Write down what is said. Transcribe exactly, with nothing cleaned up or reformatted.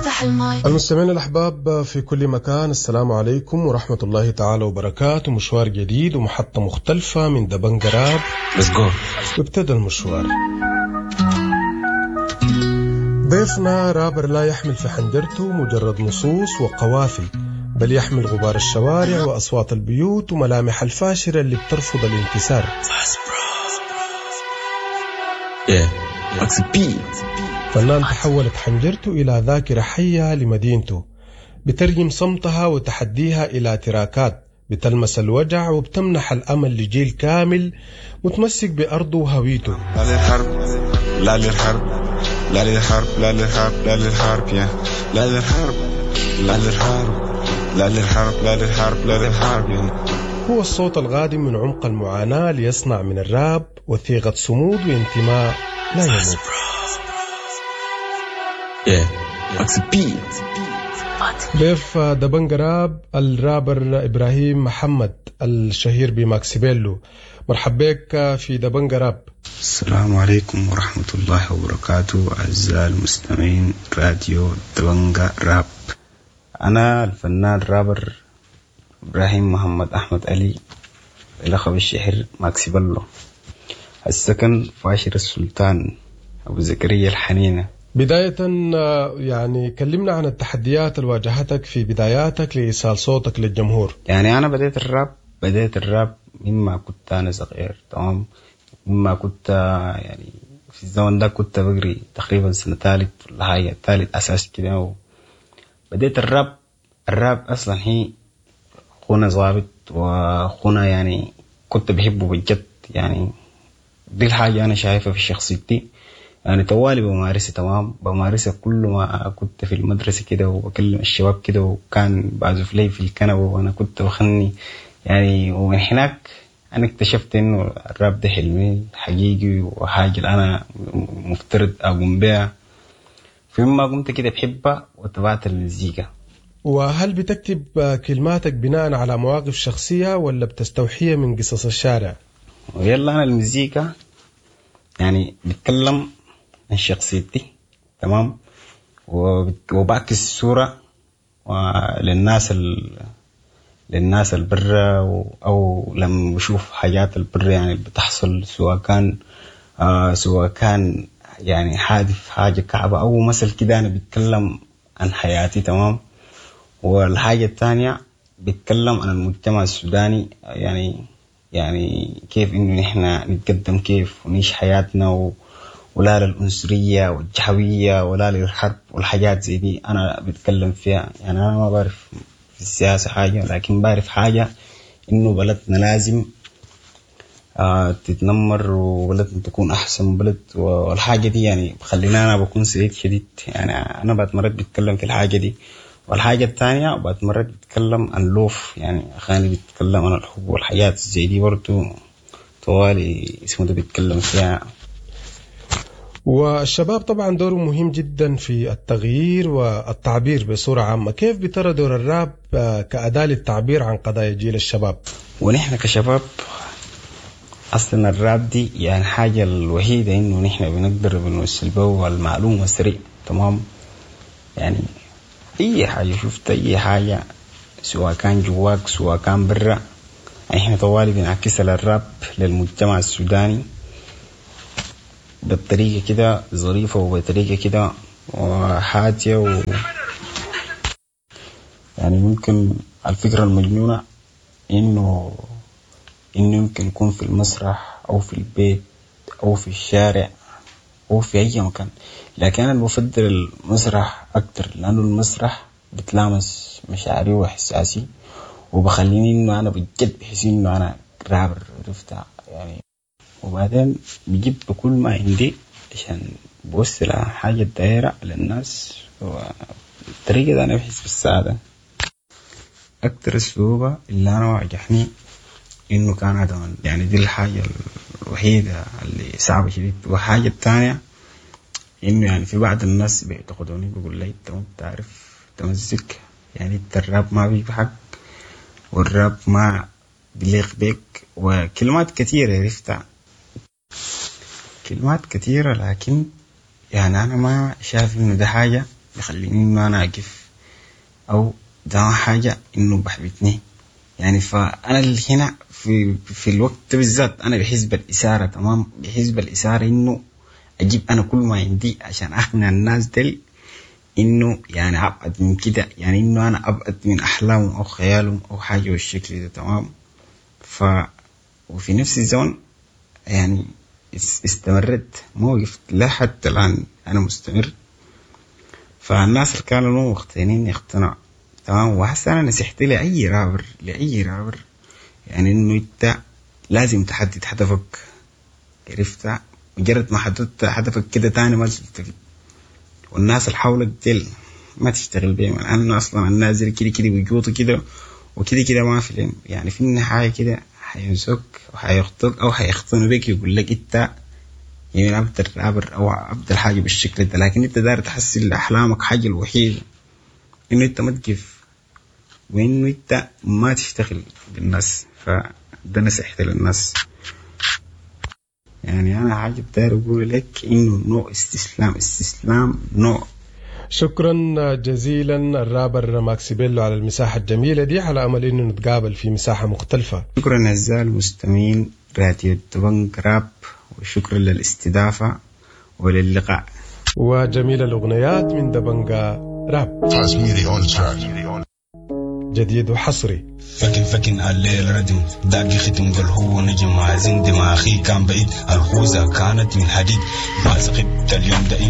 افتح المايك. المستمعين الأحباب في كل مكان، السلام عليكم ورحمة الله تعالى وبركاته. مشوار جديد ومحطة مختلفة من دبنجة راب. Let's go. وابتدى المشوار. ضيفنا رابر لا يحمل في حنجرته مجرد نصوص وقوافي، بل يحمل غبار الشوارع وأصوات البيوت وملامح الفاشرة اللي بترفض الانكسار. فنان تحولت حنجرته إلى ذاكرة حية لمدينته، بترجم صمتها وتحديها إلى تراكات بتلمس الوجع وبتمنح الأمل لجيل كامل متمسك بأرضه وهويته. لا للحرب لا للحرب لا للحرب لا للحرب لا للحرب يا لا للحرب لا للحرب لا للحرب لا للحرب لا للحرب يا. هو الصوت الغادم من عمق المعاناة ليصنع من الراب وثيقة صمود وانتماء لا يموت. ضيف دبنجة راب الرابر إبراهيم محمد الشهير بماكسيبيلو. مرحب بك في دبنجة راب. السلام عليكم ورحمة الله وبركاته. أعزائي المستمعين راديو دبنجة راب، أنا الفنان الرابر إبراهيم محمد أحمد علي، لقب الشهير ماكسيبيلو، السكن فاشر السلطان أبو زكريا الحنينة. بداية يعني كلمنا عن التحديات اللي واجهتك في بداياتك لإيصال صوتك للجمهور. يعني أنا بديت الراب بديت الراب مما كنت أنا صغير، تمام، مما كنت يعني في الزمن ده كنت بقري تقريبا سنة ثالث ولا حاجة، ثالث أساس كده. بديت الراب الراب أصلا هي خونا ضابط وخونا، يعني كنت بحبه بجد. يعني دي الحاجة أنا شايفها في شخصيتي، يعني توالي بمارسة، تمام، بمارسة كل ما كنت في المدرسة كده وبكلم الشباب كده، وكان بعزف لي في الكنبة وأنا كنت بخني يعني. ومن هناك أنا اكتشفت إنه الراب ده حلمي حقيقي وحاجة أنا مفترض أقوم بها. فيما قمت كده بحبها وتبعت المزيكا. وهل بتكتب كلماتك بناء على مواقف شخصية ولا بتستوحيها من قصص الشارع؟ ويلا أنا المزيكا يعني بتكلم عن شخصيتي، تمام، وبعكس الصورة للناس ال... للناس البرة، أو لما بشوف حاجات البرة يعني بتحصل، سواء كان آه سواء كان يعني حادث حاجة كعبة أو مثل كده، أنا بتكلم عن حياتي، تمام. والحاجة الثانية بتكلم عن المجتمع السوداني، يعني يعني كيف إنه نحن نتقدم، كيف ونعيش حياتنا، و... ولا للعنصرية والجهوية ولا للحرب والحاجات زي دي أنا بتكلم فيها. يعني أنا ما بعرف في السياسة حاجة، لكن بعرف حاجة إنه بلدنا لازم آه تتنمر، وبلدنا تكون أحسن بلد، والحاجة دي يعني بخلينا أنا بكون سعيد شديد. يعني أنا بعد مرات بتكلم في الحاجة دي. والحاجة الثانية بعد مرات بتكلم عن لوف، يعني أغاني بتتكلم عن الحب والحياة زي دي برضو طوالي اسمه ده بيتكلم فيها. والشباب طبعا دوره مهم جدا في التغيير والتعبير بصورة عامة. كيف بترى دور الراب كأداة للتعبير عن قضايا جيل الشباب؟ ونحن كشباب أصلا الراب دي يعني حاجة الوحيدة إنه نحن بنقدر بنوصل به المعلومة سريع، تمام. يعني أي حاجة شفت أي حاجة سواء كان جواك سواء كان برا، احنا طوالي بنعكس الراب للمجتمع السوداني بطريقة كده ظريفة وبطريقة كده وحاتية، و يعني ممكن الفكرة المجنونة إنه إنه يمكن يكون في المسرح أو في البيت أو في الشارع أو في أي مكان، لكن أنا بفضل المسرح أكتر، لأنه المسرح بتلامس مشاعري وإحساسي وبخليني إنه أنا بجد بحس إنه أنا رابر، عرفتها يعني. وبعدين بجيب بكل ما عندي عشان بوصل حاجة دايرة للناس، والطريقة ده أنا بحس بالسعادة. أكتر الصعوبة اللي أنا واجهني إنه كان هذا، يعني دي الحاجة الوحيدة اللي صعبة شديد. وحاجة الثانية إنه يعني في بعض الناس بيعتقدوني بيقول لي أنت ما بتعرف تمزك، يعني أنت الراب ما بيبحق والراب ما بليق بيك، وكلمات كثيرة عرفتها، كلمات كثيرة، لكن يعني أنا ما شايف إنه ده حاجة بيخليني إنه أنا أقف، أو ده حاجة إنه بحبتني يعني. فأنا اللي هنا في في الوقت بالذات أنا بحس بالإثارة، تمام، بحس بالإثارة إنه أجيب أنا كل ما عندي عشان أقنع الناس دل إنه يعني أبعد من كده، يعني إنه أنا أبعد من أحلامهم أو خيالهم أو حاجة بالشكل ده، تمام. ف وفي نفس الزمن يعني استمرت، ما وقفت، لا حتى الآن أنا مستمر. فالناس اللي كانوا مقتنعين يقتنعوا، تمام. وحسنا أنا نصيحتي لأي رابر لأي رابر يعني إنه أنت لازم تحدد هدفك، عرفت؟ مجرد ما حددت هدفك كده تاني ما تستفيد، والناس اللي حولك دل ما تشتغل بيهم، لأنه أصلا الناس دي كده كده وجوده كده وكده كده ما في لهم، يعني في النهاية كده حينسوك وحيخطوك أو حيختنوا بك، يقول لك أنت يعني عبد الرابر أو عبد الحاجة بالشكل ده، لكن أنت دار تحصل لأحلامك حاجة الوحيدة إنه أنت ما تقف وإنه أنت ما تشتغل بالناس. فده نصيحتي للناس. يعني أنا حاجة دار أقول لك إنه نوع استسلام استسلام نوع. شكرا جزيلا الرابر ماكسيبيلو على المساحة الجميلة دي، على أمل إنه نتقابل في مساحة مختلفة. شكرا أعزائي المستمعين راديو دبنج راب، وشكرا للاستضافة وللقاء. وجميل الأغنيات من دبنجا راب جديد وحصري. فكن فكن الليل ردم داقي ختم قال هو نجم عزين دماغي كان بعيد، الغوزة كانت من حديد ما سقبت اليوم ده